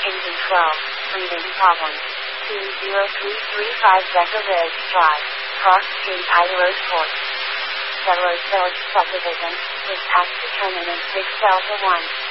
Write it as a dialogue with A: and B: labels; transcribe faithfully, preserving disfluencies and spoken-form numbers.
A: Engine twelve, breathing problems. two zero three three five Becker Ridge Drive, Cross Street, Ida Road Port. Federal Village Subdivision, with tax determinant six Delta one.